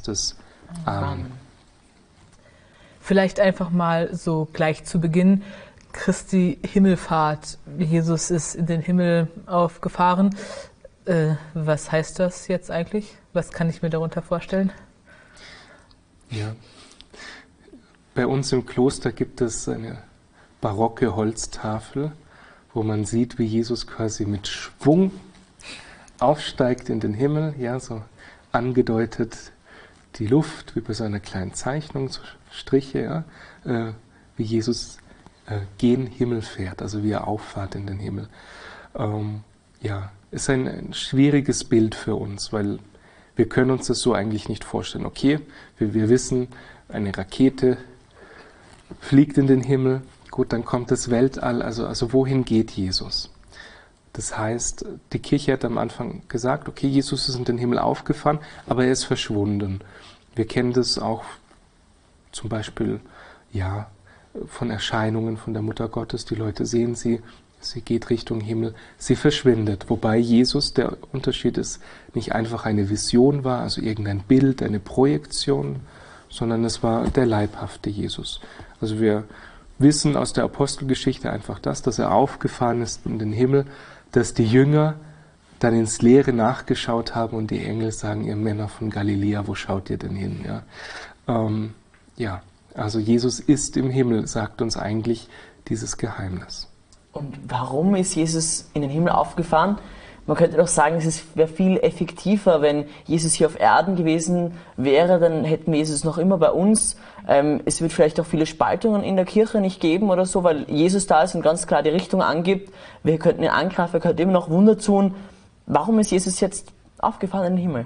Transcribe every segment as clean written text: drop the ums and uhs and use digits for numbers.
Christus. Amen. Vielleicht einfach mal so gleich zu Beginn Christi Himmelfahrt. Jesus ist in den Himmel aufgefahren. Was heißt das jetzt eigentlich? Was kann ich mir darunter vorstellen? Ja, bei uns im Kloster gibt es eine barocke Holztafel, wo man sieht, wie Jesus quasi mit Schwung aufsteigt in den Himmel, ja, so angedeutet die Luft, wie bei so einer kleinen Zeichnung, so Striche, ja, wie Jesus gen Himmel fährt, also wie er auffahrt in den Himmel. Ja, ist ein schwieriges Bild für uns, weil wir können uns das so eigentlich nicht vorstellen. Okay, wir wissen, eine Rakete fliegt in den Himmel, gut, dann kommt das Weltall, also wohin geht Jesus? Das heißt, die Kirche hat am Anfang gesagt, okay, Jesus ist in den Himmel aufgefahren, aber er ist verschwunden. Wir kennen das auch zum Beispiel, ja, von Erscheinungen von der Mutter Gottes. Die Leute sehen sie, sie geht Richtung Himmel, sie verschwindet. Wobei Jesus, der Unterschied ist, nicht einfach eine Vision war, also irgendein Bild, eine Projektion, sondern es war der leibhafte Jesus. Also wir wissen aus der Apostelgeschichte einfach das, dass er aufgefahren ist in den Himmel, dass die Jünger dann ins Leere nachgeschaut haben und die Engel sagen, ihr Männer von Galiläa, wo schaut ihr denn hin? Ja, also Jesus ist im Himmel, sagt uns eigentlich dieses Geheimnis. Und warum ist Jesus in den Himmel aufgefahren? Man könnte doch sagen, es wäre viel effektiver, wenn Jesus hier auf Erden gewesen wäre, dann hätten wir Jesus noch immer bei uns. Es wird vielleicht auch viele Spaltungen in der Kirche nicht geben oder so, weil Jesus da ist und ganz klar die Richtung angibt. Wir könnten ihn angreifen, wir könnten immer noch Wunder tun. Warum ist Jesus jetzt aufgefahren in den Himmel?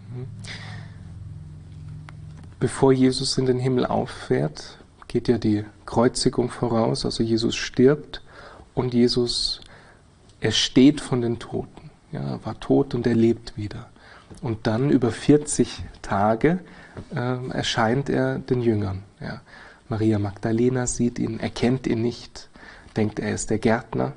Bevor Jesus in den Himmel auffährt, geht ja die Kreuzigung voraus, also Jesus stirbt und Jesus, er steht von den Toten. Ja, er war tot und er lebt wieder. Und dann über 40 Tage erscheint er den Jüngern. Ja. Maria Magdalena sieht ihn, erkennt ihn nicht, denkt, er ist der Gärtner.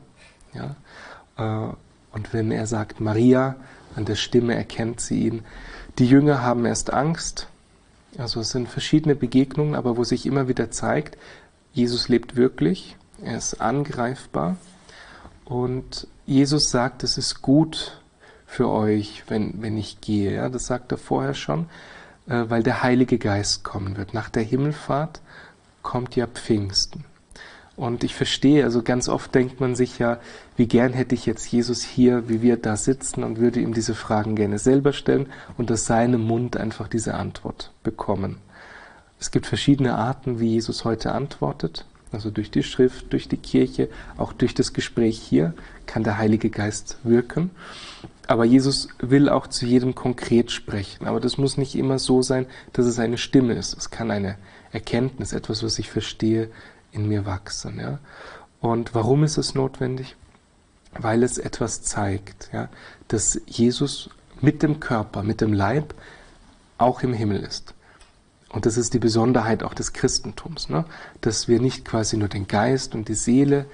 Ja. Und wenn er sagt Maria, an der Stimme erkennt sie ihn. Die Jünger haben erst Angst. Also es sind verschiedene Begegnungen, aber wo sich immer wieder zeigt, Jesus lebt wirklich, er ist angreifbar. Und Jesus sagt, es ist gut für euch, wenn ich gehe. Ja, das sagt er vorher schon, weil der Heilige Geist kommen wird. Nach der Himmelfahrt kommt ja Pfingsten. Und ich verstehe, also ganz oft denkt man sich ja, wie gern hätte ich jetzt Jesus hier, wie wir da sitzen und würde ihm diese Fragen gerne selber stellen und aus seinem Mund einfach diese Antwort bekommen. Es gibt verschiedene Arten, wie Jesus heute antwortet. Also durch die Schrift, durch die Kirche, auch durch das Gespräch hier kann der Heilige Geist wirken. Aber Jesus will auch zu jedem konkret sprechen. Aber das muss nicht immer so sein, dass es eine Stimme ist. Es kann eine Erkenntnis, etwas, was ich verstehe, in mir wachsen. Ja? Und warum ist es notwendig? Weil es etwas zeigt, ja? Dass Jesus mit dem Körper, mit dem Leib auch im Himmel ist. Und das ist die Besonderheit auch des Christentums, ne? Dass wir nicht quasi nur den Geist und die Seele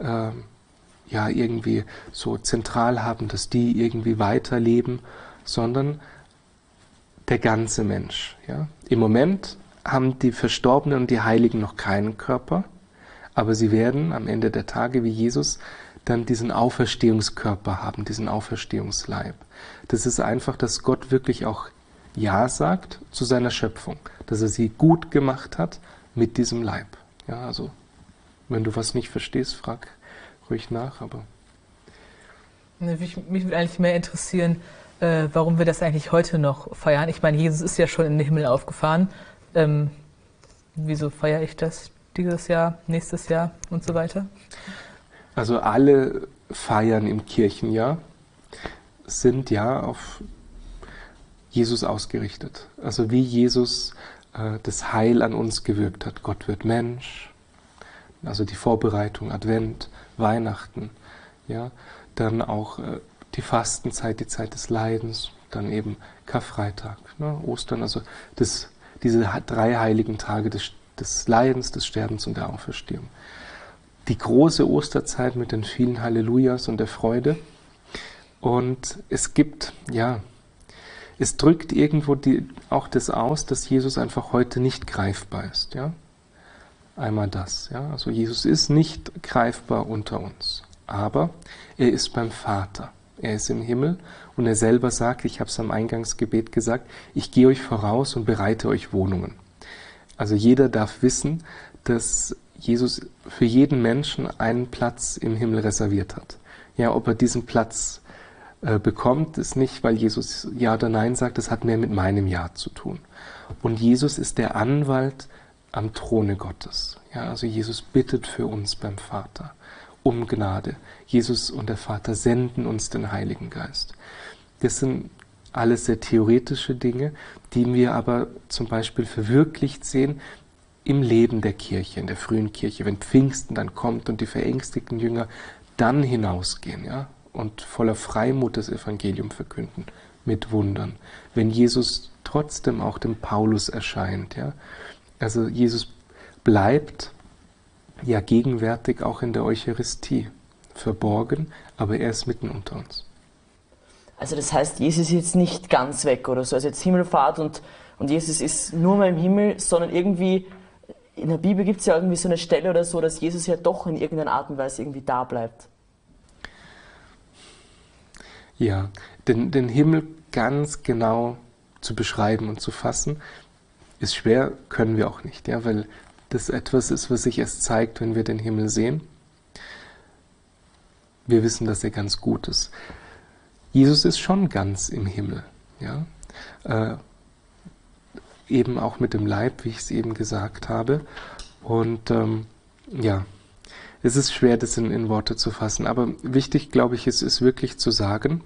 ja irgendwie so zentral haben, dass die irgendwie weiterleben, sondern der ganze Mensch. Ja? Im Moment haben die Verstorbenen und die Heiligen noch keinen Körper, aber sie werden am Ende der Tage wie Jesus dann diesen Auferstehungskörper haben, diesen Auferstehungsleib. Das ist einfach, dass Gott wirklich auch Ja sagt zu seiner Schöpfung, dass er sie gut gemacht hat mit diesem Leib. Ja, also wenn du was nicht verstehst, frag ruhig nach. Aber mich würde eigentlich mehr interessieren, warum wir das eigentlich heute noch feiern. Ich meine, Jesus ist ja schon in den Himmel aufgefahren. Wieso feiere ich das dieses Jahr, nächstes Jahr und so weiter? Also alle Feiern im Kirchenjahr sind ja auf Jesus ausgerichtet. Also wie Jesus das Heil an uns gewirkt hat. Gott wird Mensch, also die Vorbereitung, Advent, Weihnachten, ja, dann auch die Zeit des Leidens, dann eben Karfreitag, ne, Ostern, also diese 3 heiligen Tage des Leidens, des Sterbens und der Auferstehung. Die große Osterzeit mit den vielen Hallelujahs und der Freude. Und es gibt, ja, es drückt irgendwo auch das aus, dass Jesus einfach heute nicht greifbar ist. Ja? Einmal das. Ja? Also Jesus ist nicht greifbar unter uns, aber er ist beim Vater. Er ist im Himmel und er selber sagt, ich habe es am Eingangsgebet gesagt, ich gehe euch voraus und bereite euch Wohnungen. Also jeder darf wissen, dass Jesus für jeden Menschen einen Platz im Himmel reserviert hat. Ja, ob er diesen Platz bekommt, ist nicht, weil Jesus Ja oder Nein sagt, das hat mehr mit meinem Ja zu tun. Und Jesus ist der Anwalt am Throne Gottes. Ja, also Jesus bittet für uns beim Vater um Gnade. Jesus und der Vater senden uns den Heiligen Geist. Das sind alles sehr theoretische Dinge, die wir aber zum Beispiel verwirklicht sehen im Leben der Kirche, in der frühen Kirche, wenn Pfingsten dann kommt und die verängstigten Jünger dann hinausgehen, ja, und voller Freimut das Evangelium verkünden, mit Wundern. Wenn Jesus trotzdem auch dem Paulus erscheint, ja. Also Jesus bleibt ja gegenwärtig auch in der Eucharistie, verborgen, aber er ist mitten unter uns. Also das heißt, Jesus ist jetzt nicht ganz weg oder so, also jetzt Himmelfahrt und Jesus ist nur mal im Himmel, sondern irgendwie, in der Bibel gibt es ja irgendwie so eine Stelle oder so, dass Jesus ja doch in irgendeiner Art und Weise irgendwie da bleibt. Ja, den Himmel ganz genau zu beschreiben und zu fassen, ist schwer, können wir auch nicht, ja, weil das etwas ist, was sich erst zeigt, wenn wir den Himmel sehen. Wir wissen, dass er ganz gut ist. Jesus ist schon ganz im Himmel, ja, eben auch mit dem Leib, wie ich es eben gesagt habe. Und ja, es ist schwer, das in Worte zu fassen. Aber wichtig, glaube ich, ist wirklich zu sagen,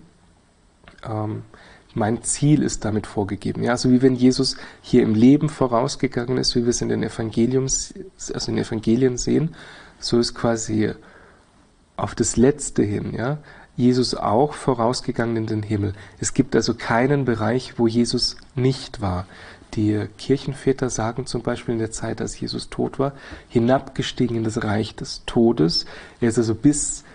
mein Ziel ist damit vorgegeben. Ja, also wie wenn Jesus hier im Leben vorausgegangen ist, wie wir es in den Evangelien sehen, so ist quasi auf das Letzte hin, ja, Jesus auch vorausgegangen in den Himmel. Es gibt also keinen Bereich, wo Jesus nicht war. Die Kirchenväter sagen zum Beispiel in der Zeit, als Jesus tot war, hinabgestiegen in das Reich des Todes. Er ist also bis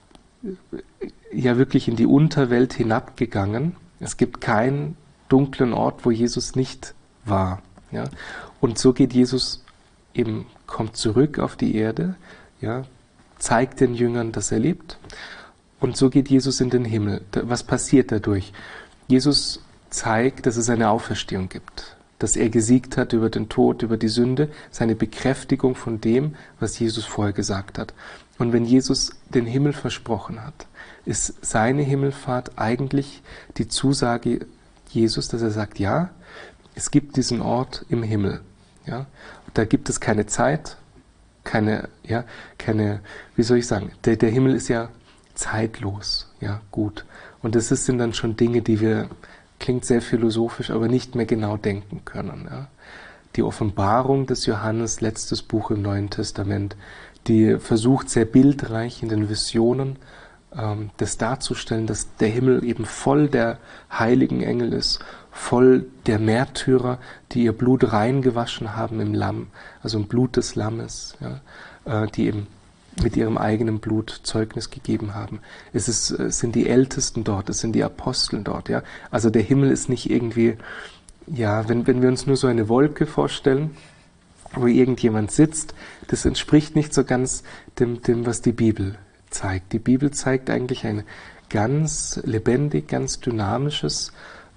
ja wirklich in die Unterwelt hinabgegangen. Es gibt keinen dunklen Ort, wo Jesus nicht war. Ja? Und so geht Jesus eben, kommt zurück auf die Erde, ja, zeigt den Jüngern, dass er lebt. Und so geht Jesus in den Himmel. Was passiert dadurch? Jesus zeigt, dass es eine Auferstehung gibt, dass er gesiegt hat über den Tod, über die Sünde, seine Bekräftigung von dem, was Jesus vorher gesagt hat. Und wenn Jesus den Himmel versprochen hat, ist seine Himmelfahrt eigentlich die Zusage Jesus, dass er sagt, ja, es gibt diesen Ort im Himmel. Ja? Da gibt es keine Zeit, keine, wie soll ich sagen, der Himmel ist ja zeitlos, ja, gut. Und das sind dann schon Dinge, die wir, klingt sehr philosophisch, aber nicht mehr genau denken können. Ja. Die Offenbarung des Johannes, letztes Buch im Neuen Testament, die versucht sehr bildreich in den Visionen das darzustellen, dass der Himmel eben voll der heiligen Engel ist, voll der Märtyrer, die ihr Blut reingewaschen haben im Lamm, also im Blut des Lammes, ja, die eben mit ihrem eigenen Blut Zeugnis gegeben haben. Es sind die Ältesten dort, es sind die Apostel dort. Ja? Also der Himmel ist nicht irgendwie, ja, wenn wir uns nur so eine Wolke vorstellen, wo irgendjemand sitzt, das entspricht nicht so ganz dem, was die Bibel zeigt. Die Bibel zeigt eigentlich ein ganz lebendig, ganz dynamisches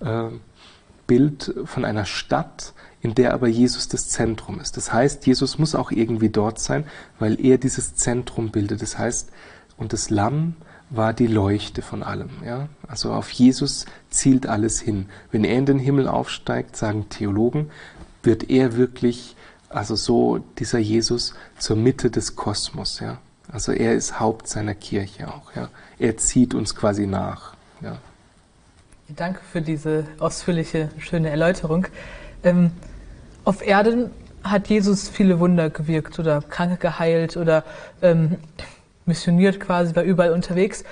Bild von einer Stadt, in der aber Jesus das Zentrum ist. Das heißt, Jesus muss auch irgendwie dort sein, weil er dieses Zentrum bildet. Das heißt, und das Lamm war die Leuchte von allem. Ja? Also auf Jesus zielt alles hin. Wenn er in den Himmel aufsteigt, sagen Theologen, wird er wirklich, also so dieser Jesus, zur Mitte des Kosmos. Ja? Also er ist Haupt seiner Kirche auch. Ja? Er zieht uns quasi nach. Ja? Danke für diese ausführliche, schöne Erläuterung. Auf Erden hat Jesus viele Wunder gewirkt oder Kranke geheilt oder missioniert quasi, war überall unterwegs.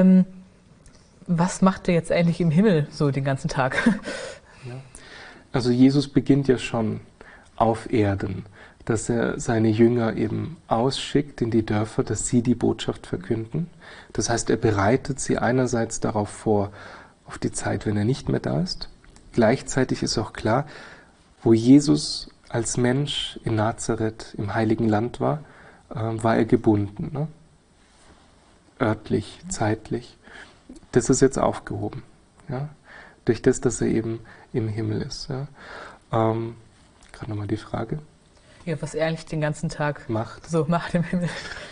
Was macht er jetzt eigentlich im Himmel so den ganzen Tag? Ja. Also Jesus beginnt ja schon auf Erden, dass er seine Jünger eben ausschickt in die Dörfer, dass sie die Botschaft verkünden. Das heißt, er bereitet sie einerseits darauf vor, auf die Zeit, wenn er nicht mehr da ist. gleichzeitig ist auch klar, wo Jesus als Mensch in Nazareth im Heiligen Land war, war er gebunden, ne? Örtlich, zeitlich. Das ist jetzt aufgehoben, ja? Durch das, dass er eben im Himmel ist. Ja? Gerade nochmal die Frage. Ja, was er eigentlich den ganzen Tag macht im Himmel.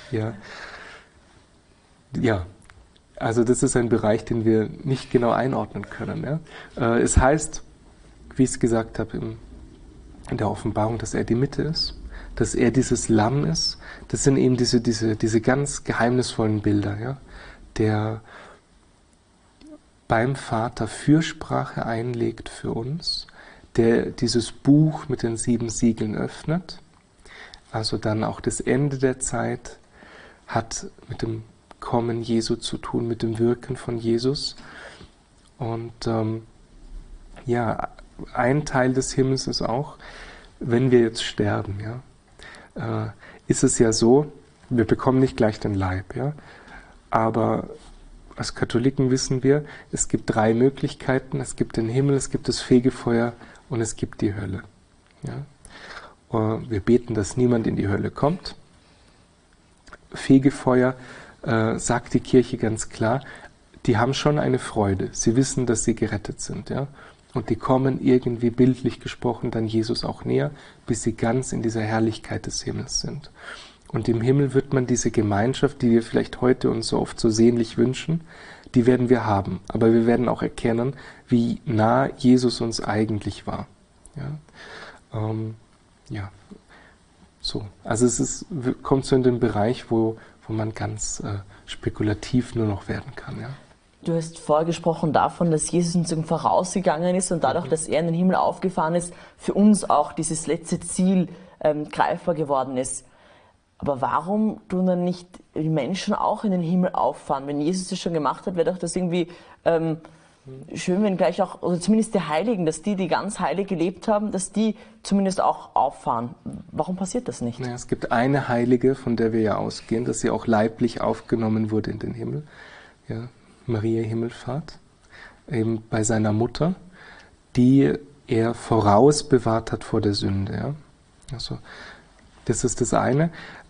Ja, also das ist ein Bereich, den wir nicht genau einordnen können. Ja? Es heißt, wie ich es gesagt habe in der Offenbarung, dass er die Mitte ist, dass er dieses Lamm ist. Das sind eben diese ganz geheimnisvollen Bilder, ja? Der beim Vater Fürsprache einlegt für uns, der dieses Buch mit den 7 Siegeln öffnet. Also dann auch das Ende der Zeit hat mit dem Kommen Jesu zu tun, mit dem Wirken von Jesus. Und ein Teil des Himmels ist auch, wenn wir jetzt sterben, ja, ist es ja so, wir bekommen nicht gleich den Leib, ja, aber als Katholiken wissen wir, es gibt 3 Möglichkeiten, es gibt den Himmel, es gibt das Fegefeuer und es gibt die Hölle. Ja. Wir beten, dass niemand in die Hölle kommt. Fegefeuer, sagt die Kirche ganz klar, die haben schon eine Freude. Sie wissen, dass sie gerettet sind. Ja? Und die kommen irgendwie bildlich gesprochen dann Jesus auch näher, bis sie ganz in dieser Herrlichkeit des Himmels sind. Und im Himmel wird man diese Gemeinschaft, die wir vielleicht heute uns so oft so sehnlich wünschen, die werden wir haben. Aber wir werden auch erkennen, wie nah Jesus uns eigentlich war. Ja, so. Also kommt so in den Bereich, wo man ganz spekulativ nur noch werden kann. Ja. Du hast vorher gesprochen davon, dass Jesus uns vorausgegangen ist und dadurch, dass er in den Himmel aufgefahren ist, für uns auch dieses letzte Ziel greifbar geworden ist. Aber warum tun dann nicht die Menschen auch in den Himmel auffahren? Wenn Jesus das schon gemacht hat, wäre doch das irgendwie schön, wenn gleich auch, oder zumindest die Heiligen, dass die ganz heilig gelebt haben, dass die zumindest auch auffahren. Warum passiert das nicht? Naja, es gibt eine Heilige, von der wir ja ausgehen, dass sie auch leiblich aufgenommen wurde in den Himmel. Ja, Maria Himmelfahrt, eben bei seiner Mutter, die er vorausbewahrt hat vor der Sünde. Ja? Also, das ist das eine.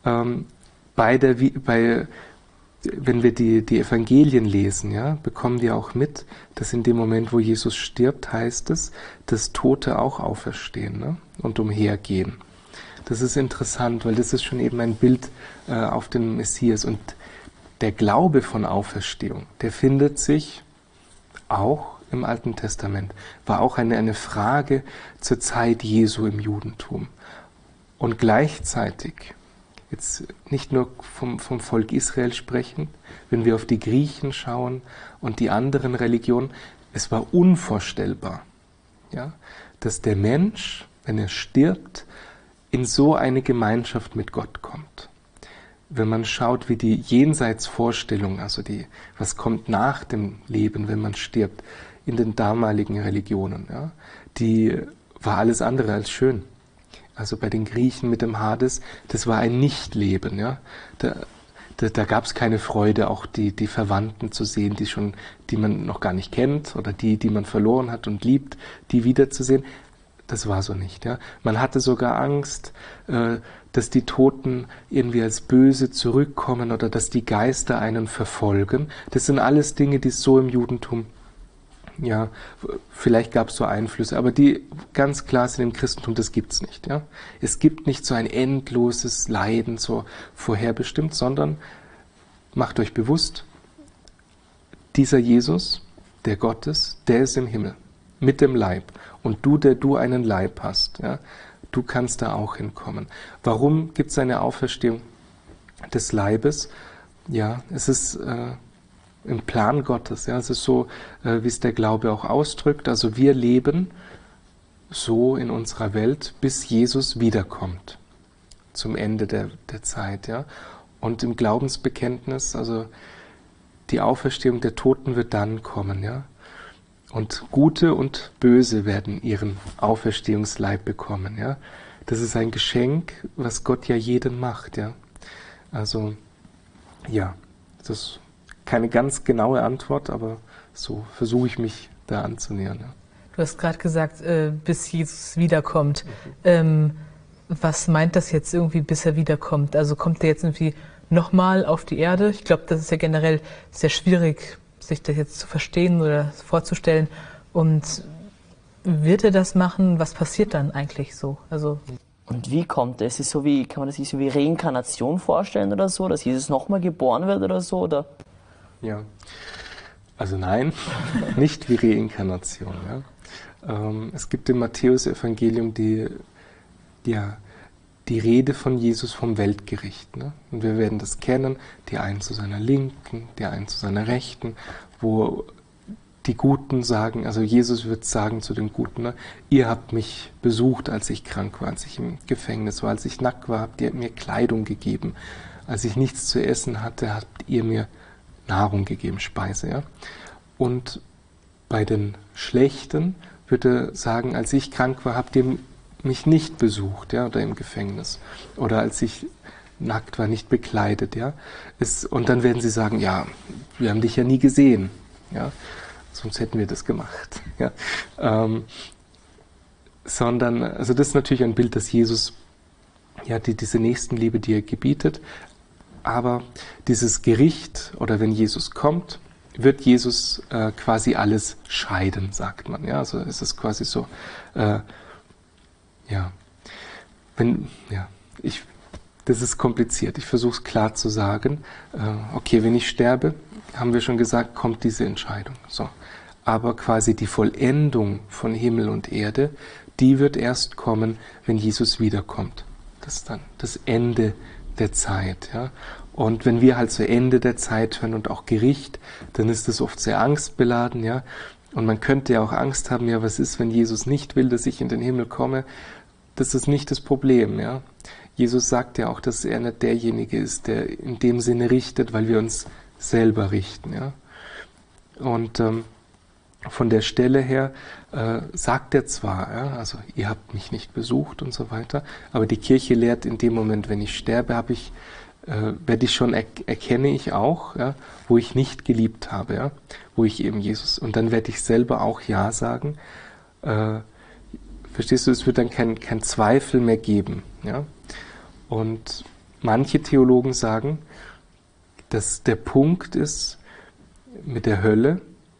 Wenn wir die Evangelien lesen, ja, bekommen wir auch mit, dass in dem Moment, wo Jesus stirbt, heißt es, dass Tote auch auferstehen, ne, und umhergehen. Das ist interessant, weil das ist schon eben ein Bild auf den Messias. Und der Glaube von Auferstehung, der findet sich auch im Alten Testament, war auch eine Frage zur Zeit Jesu im Judentum. Und gleichzeitig, jetzt nicht nur vom Volk Israel sprechen, wenn wir auf die Griechen schauen und die anderen Religionen, es war unvorstellbar, ja, dass der Mensch, wenn er stirbt, in so eine Gemeinschaft mit Gott kommt. Wenn man schaut, wie die Jenseitsvorstellung, also was kommt nach dem Leben, wenn man stirbt, in den damaligen Religionen, ja, die war alles andere als schön. Also bei den Griechen mit dem Hades, das war ein Nichtleben. Ja? Da gab es keine Freude, auch die Verwandten zu sehen, die man noch gar nicht kennt oder die man verloren hat und liebt, die wiederzusehen. Das war so nicht. Ja? Man hatte sogar Angst, dass die Toten irgendwie als böse zurückkommen oder dass die Geister einen verfolgen. Das sind alles Dinge, die es so im Judentum, ja, vielleicht gab es so Einflüsse, aber die ganz klar sind im Christentum, das gibt's nicht. Ja? Es gibt nicht so ein endloses Leiden, so vorherbestimmt, sondern macht euch bewusst, dieser Jesus, der Gott ist, der ist im Himmel, mit dem Leib. Und du, der du einen Leib hast, ja, du kannst da auch hinkommen. Warum gibt es eine Auferstehung des Leibes? Ja, es ist im Plan Gottes. Ja, es ist so, wie es der Glaube auch ausdrückt. Also wir leben so in unserer Welt, bis Jesus wiederkommt, zum Ende der Zeit. Ja. Und im Glaubensbekenntnis, also die Auferstehung der Toten wird dann kommen. Ja. Und Gute und Böse werden ihren Auferstehungsleib bekommen. Ja. Das ist ein Geschenk, was Gott ja jedem macht. Ja. Also, ja, das ist keine ganz genaue Antwort, aber so versuche ich mich da anzunähern. Ja. Du hast gerade gesagt, bis Jesus wiederkommt. Was meint das jetzt irgendwie, bis er wiederkommt? Also kommt er jetzt irgendwie nochmal auf die Erde? Ich glaube, das ist ja generell sehr schwierig, sich das jetzt zu verstehen oder vorzustellen. Und wird er das machen? Was passiert dann eigentlich so? Also Und wie kommt es? Ist so wie, kann man das sich so wie Reinkarnation vorstellen oder so, dass Jesus nochmal geboren wird oder so? Oder? Ja, also nein, nicht wie Reinkarnation. Ja. Es gibt im Matthäus-Evangelium die Rede von Jesus vom Weltgericht. Ne? Und wir werden das kennen, die einen zu seiner Linken, die einen zu seiner Rechten, wo die Guten sagen, also Jesus wird sagen zu den Guten, ne, ihr habt mich besucht, als ich krank war, als ich im Gefängnis war, als ich nackt war, habt ihr mir Kleidung gegeben, als ich nichts zu essen hatte, habt ihr mir Nahrung gegeben, Speise. Ja? Und bei den Schlechten wird er sagen, als ich krank war, habt ihr mich nicht besucht, ja, oder im Gefängnis, oder als ich nackt war, nicht bekleidet. Ja? Und dann werden sie sagen, ja, wir haben dich ja nie gesehen. Ja? Sonst hätten wir das gemacht. Ja. Sondern, also das ist natürlich ein Bild, dass Jesus, ja, diese Nächstenliebe, die er gebietet, aber dieses Gericht, oder wenn Jesus kommt, wird Jesus quasi alles scheiden, sagt man. Ja, also es ist quasi so, das ist kompliziert. Ich versuche es klar zu sagen. Okay, wenn ich sterbe, haben wir schon gesagt, kommt diese Entscheidung. So. Aber quasi die Vollendung von Himmel und Erde, die wird erst kommen, wenn Jesus wiederkommt. Das ist dann das Ende der Zeit. Ja? Und wenn wir halt zu Ende der Zeit hören und auch Gericht, dann ist das oft sehr angstbeladen. Ja? Und man könnte ja auch Angst haben, ja, was ist, wenn Jesus nicht will, dass ich in den Himmel komme? Das ist nicht das Problem. Ja? Jesus sagt ja auch, dass er nicht derjenige ist, der in dem Sinne richtet, weil wir uns selber richten. Ja? Und von der Stelle her sagt er zwar, ja, also ihr habt mich nicht besucht und so weiter, aber die Kirche lehrt in dem Moment, wenn ich sterbe, erkenne ich auch, ja, wo ich nicht geliebt habe, ja, wo ich eben Jesus, und dann werde ich selber auch Ja sagen. Verstehst du, es wird dann kein Zweifel mehr geben. Ja? Und manche Theologen sagen, dass der Punkt ist mit der Hölle,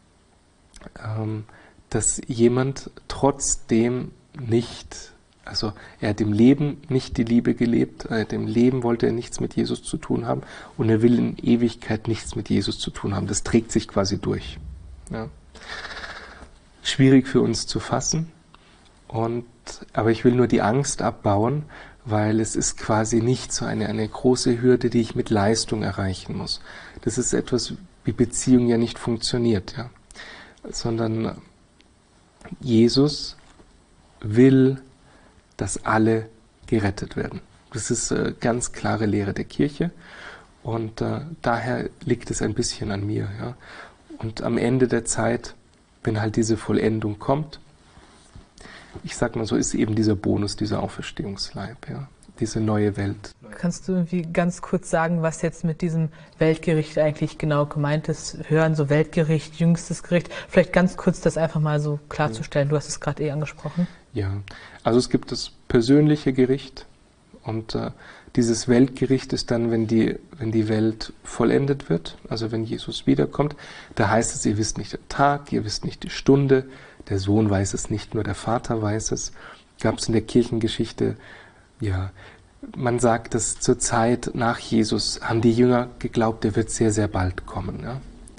dass jemand trotzdem nicht, also er hat im Leben nicht die Liebe gelebt, im Leben wollte er nichts mit Jesus zu tun haben und er will in Ewigkeit nichts mit Jesus zu tun haben. Das trägt sich quasi durch. Ja. Schwierig für uns zu fassen, aber ich will nur die Angst abbauen, weil es ist quasi nicht so eine große Hürde, die ich mit Leistung erreichen muss. Das ist etwas, wie Beziehung ja nicht funktioniert, ja. Sondern Jesus will, dass alle gerettet werden. Das ist ganz klare Lehre der Kirche und daher liegt es ein bisschen an mir. Ja. Und am Ende der Zeit, wenn halt diese Vollendung kommt, ich sag mal so, ist eben dieser Bonus, dieser Auferstehungsleib, ja, diese neue Welt. Kannst du irgendwie ganz kurz sagen, was jetzt mit diesem Weltgericht eigentlich genau gemeint ist? Hören, so Weltgericht, jüngstes Gericht. Vielleicht ganz kurz das einfach mal so klarzustellen. Du hast es gerade angesprochen. Ja, also es gibt das persönliche Gericht und dieses Weltgericht ist dann, wenn die Welt vollendet wird, also wenn Jesus wiederkommt. Da heißt es, ihr wisst nicht den Tag, ihr wisst nicht die Stunde, der Sohn weiß es nicht, nur der Vater weiß es. Gab es in der Kirchengeschichte, ja, man sagt, dass zur Zeit nach Jesus haben die Jünger geglaubt, er wird sehr, sehr bald kommen. Ja?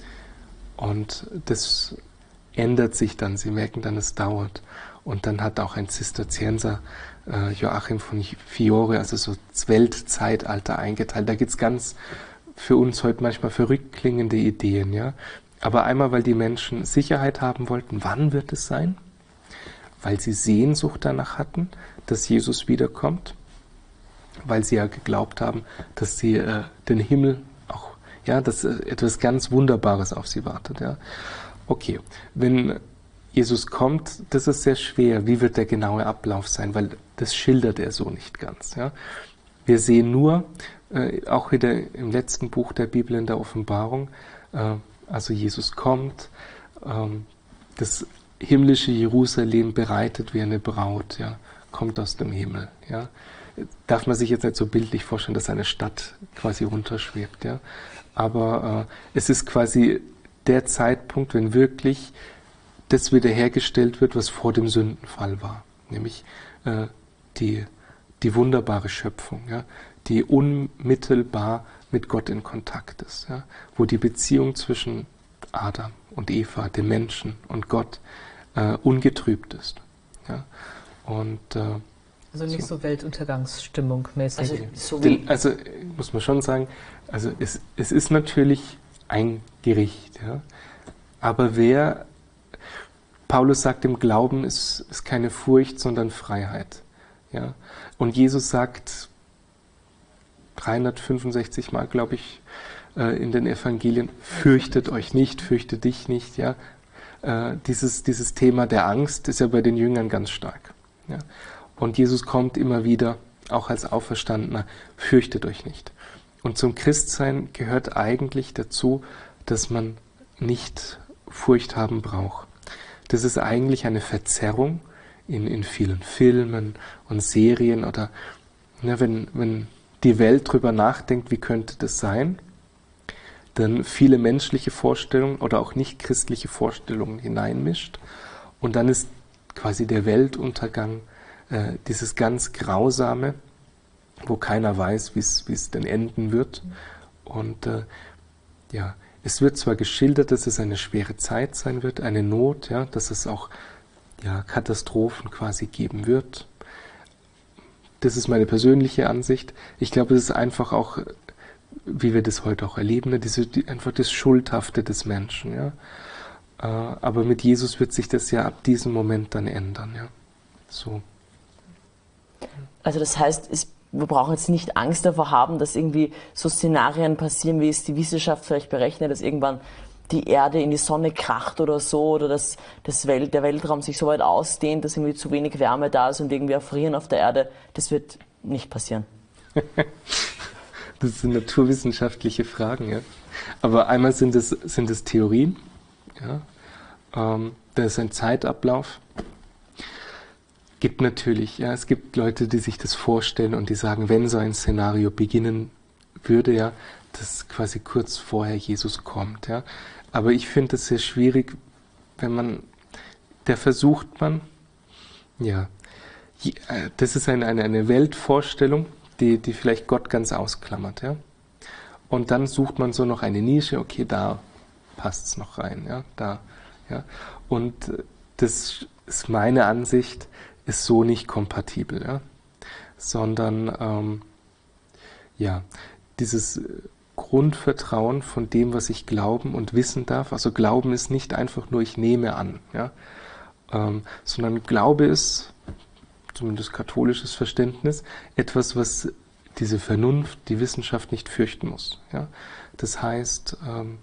Und das ändert sich dann, sie merken dann, es dauert. Und dann hat auch ein Zisterzienser, Joachim von Fiore, also so das Weltzeitalter eingeteilt. Da gibt es ganz für uns heute manchmal verrückt klingende Ideen. Ja? Aber einmal, weil die Menschen Sicherheit haben wollten, wann wird es sein? Weil sie Sehnsucht danach hatten, dass Jesus wiederkommt. Weil sie ja geglaubt haben, dass sie den Himmel auch, ja, dass etwas ganz Wunderbares auf sie wartet. Ja. Okay, wenn Jesus kommt, das ist sehr schwer. Wie wird der genaue Ablauf sein? Weil das schildert er so nicht ganz. Ja. Wir sehen nur, auch wieder im letzten Buch der Bibel in der Offenbarung, also Jesus kommt, das himmlische Jerusalem bereitet wie eine Braut, ja, kommt aus dem Himmel. Ja. Darf man sich jetzt nicht so bildlich vorstellen, dass eine Stadt quasi runterschwebt. Ja. Aber es ist quasi der Zeitpunkt, wenn wirklich das wiederhergestellt wird, was vor dem Sündenfall war. Nämlich die wunderbare Schöpfung, ja, die unmittelbar mit Gott in Kontakt ist. Ja, wo die Beziehung zwischen Adam und Eva, dem Menschen und Gott, ungetrübt ist. Ja. Und, also nicht so Weltuntergangsstimmung mäßig. Also muss man schon sagen, also es ist natürlich ein Gericht. Ja. Aber Paulus sagt, im Glauben ist keine Furcht, sondern Freiheit. Ja. Und Jesus sagt 365 Mal, glaube ich, in den Evangelien, fürchtet euch nicht, fürchte dich nicht. Ja. Dieses Thema der Angst ist ja bei den Jüngern ganz stark. Ja. Und Jesus kommt immer wieder, auch als Auferstandener, fürchtet euch nicht. Und zum Christsein gehört eigentlich dazu, dass man nicht Furcht haben braucht. Das ist eigentlich eine Verzerrung in vielen Filmen und Serien oder wenn die Welt drüber nachdenkt, wie könnte das sein, dann viele menschliche Vorstellungen oder auch nicht christliche Vorstellungen hineinmischt und dann ist quasi der Weltuntergang dieses ganz Grausame, wo keiner weiß, wie es denn enden wird. Und es wird zwar geschildert, dass es eine schwere Zeit sein wird, eine Not, ja, dass es auch Katastrophen quasi geben wird. Das ist meine persönliche Ansicht. Ich glaube, es ist einfach auch, wie wir das heute auch erleben, einfach das Schuldhafte des Menschen. Ja. Aber mit Jesus wird sich das ja ab diesem Moment dann ändern. Ja. So. Also das heißt, wir brauchen jetzt nicht Angst davor haben, dass irgendwie so Szenarien passieren, wie es die Wissenschaft vielleicht berechnet, dass irgendwann die Erde in die Sonne kracht oder so, oder dass der Weltraum sich so weit ausdehnt, dass irgendwie zu wenig Wärme da ist und irgendwie erfrieren auf der Erde. Das wird nicht passieren. Das sind naturwissenschaftliche Fragen, ja. Aber einmal sind es Theorien, ja. Da ist ein Zeitablauf. Es gibt Leute, die sich das vorstellen und die sagen, wenn so ein Szenario beginnen würde, ja, dass quasi kurz vorher Jesus kommt, ja. Aber ich finde es sehr schwierig, das ist eine Weltvorstellung, die vielleicht Gott ganz ausklammert, ja. Und dann sucht man so noch eine Nische, okay, da passt es noch rein, ja, da, ja. Und das ist meine Ansicht, ist so nicht kompatibel, ja. Sondern, dieses Grundvertrauen von dem, was ich glauben und wissen darf. Also Glauben ist nicht einfach nur, ich nehme an, ja, sondern Glaube ist, zumindest katholisches Verständnis, etwas, was diese Vernunft, die Wissenschaft nicht fürchten muss. Ja. Das heißt,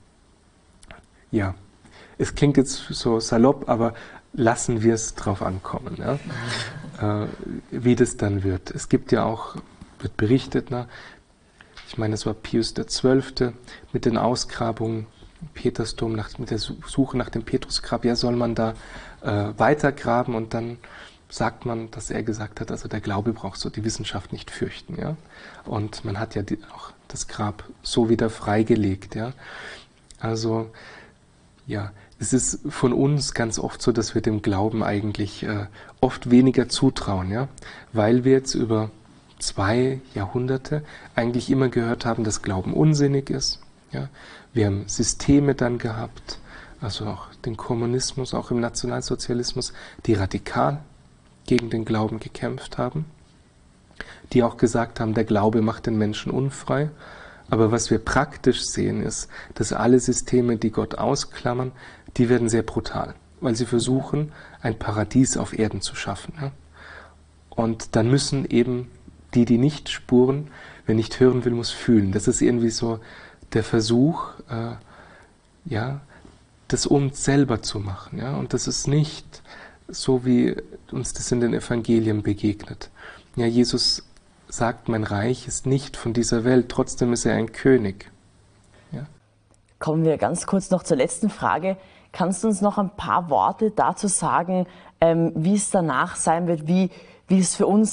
es klingt jetzt so salopp, aber lassen wir es drauf ankommen, ja, wie das dann wird. Es gibt ja auch, wird berichtet, ich meine, es war Pius XII. Mit den Ausgrabungen im Petersdom, mit der Suche nach dem Petrusgrab, ja, soll man da weitergraben und dann sagt man, dass er gesagt hat, also der Glaube braucht so die Wissenschaft nicht fürchten, ja. Und man hat ja auch das Grab so wieder freigelegt, ja. Also, ja, es ist von uns ganz oft so, dass wir dem Glauben eigentlich oft weniger zutrauen, ja, weil wir jetzt über 2 Jahrhunderte eigentlich immer gehört haben, dass Glauben unsinnig ist. Ja. Wir haben Systeme dann gehabt, also auch den Kommunismus, auch im Nationalsozialismus, die radikal gegen den Glauben gekämpft haben, die auch gesagt haben, der Glaube macht den Menschen unfrei. Aber was wir praktisch sehen ist, dass alle Systeme, die Gott ausklammern, die werden sehr brutal, weil sie versuchen, ein Paradies auf Erden zu schaffen. Ja. Und dann müssen eben die nicht spuren, wer nicht hören will, muss fühlen. Das ist irgendwie so der Versuch, das uns selber zu machen. Ja? Und das ist nicht so, wie uns das in den Evangelien begegnet. Ja, Jesus sagt, mein Reich ist nicht von dieser Welt, trotzdem ist er ein König. Ja? Kommen wir ganz kurz noch zur letzten Frage. Kannst du uns noch ein paar Worte dazu sagen, wie es danach sein wird, wie es für uns